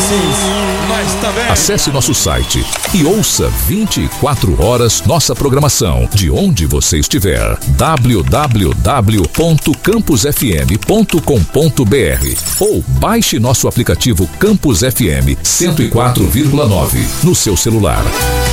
nós também. Acesse nosso site e ouça 24 horas nossa programação, de onde você estiver. www.campusfm.com.br ou baixe nosso aplicativo Campus FM 104,9 no seu celular.